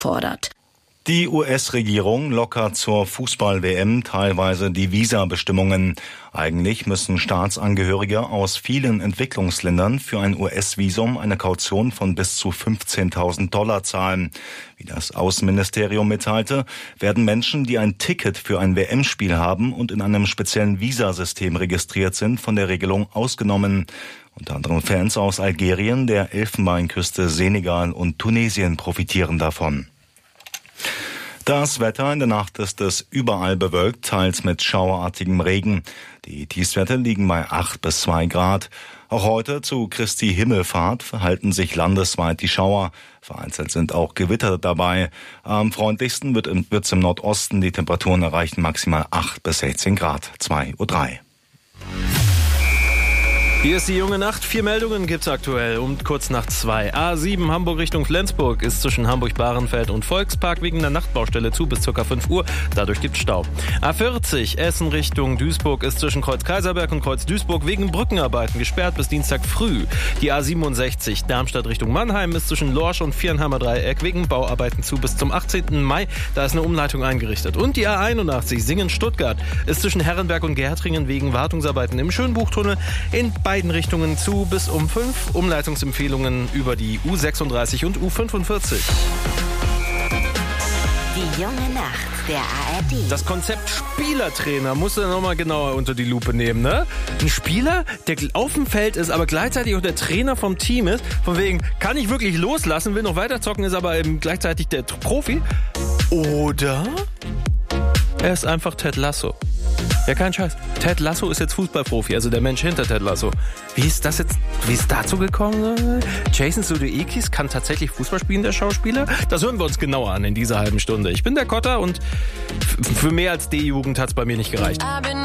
fordert. Die US-Regierung lockert zur Fußball-WM teilweise die Visabestimmungen. Eigentlich müssen Staatsangehörige aus vielen Entwicklungsländern für ein US-Visum eine Kaution von bis zu $15.000 zahlen. Wie das Außenministerium mitteilte, werden Menschen, die ein Ticket für ein WM-Spiel haben und in einem speziellen Visasystem registriert sind, von der Regelung ausgenommen. Unter anderem Fans aus Algerien, der Elfenbeinküste, Senegal und Tunesien profitieren davon. Das Wetter: in der Nacht ist es überall bewölkt, teils mit schauerartigem Regen. Die Tiefstwerte liegen bei 8 bis 2 Grad. Auch heute zu Christi Himmelfahrt verhalten sich landesweit die Schauer. Vereinzelt sind auch Gewitter dabei. Am freundlichsten wird's im Nordosten. Die Temperaturen erreichen maximal 8 bis 16 Grad. 2:03 Uhr. Hier ist die junge Nacht. 4 Meldungen gibt's aktuell um kurz nach 2. A7 Hamburg Richtung Flensburg ist zwischen Hamburg-Bahrenfeld und Volkspark wegen der Nachtbaustelle zu bis ca. 5 Uhr. Dadurch gibt's Stau. A40 Essen Richtung Duisburg ist zwischen Kreuz Kaiserberg und Kreuz Duisburg wegen Brückenarbeiten gesperrt bis Dienstag früh. Die A67 Darmstadt Richtung Mannheim ist zwischen Lorsch und Viernheimer Dreieck wegen Bauarbeiten zu bis zum 18. Mai. Da ist eine Umleitung eingerichtet. Und die A81 Singen-Stuttgart ist zwischen Herrenberg und Gärtringen wegen Wartungsarbeiten im Schönbuchtunnel in beiden Richtungen zu bis um 5. Umleitungsempfehlungen über die U36 und U45. Die junge Nacht der ARD. Das Konzept Spielertrainer musst du nochmal genauer unter die Lupe nehmen, ne? Ein Spieler, der auf dem Feld ist, aber gleichzeitig auch der Trainer vom Team ist. Von wegen, kann ich wirklich loslassen, will noch weiter zocken, ist aber eben gleichzeitig der Profi. Oder er ist einfach Ted Lasso. Ja, kein Scheiß. Ted Lasso ist jetzt Fußballprofi, also der Mensch hinter Ted Lasso. Wie ist dazu gekommen? Jason Sudeikis kann tatsächlich Fußball spielen, der Schauspieler? Das hören wir uns genauer an in dieser halben Stunde. Ich bin der Kotter und für mehr als D-Jugend hat's bei mir nicht gereicht.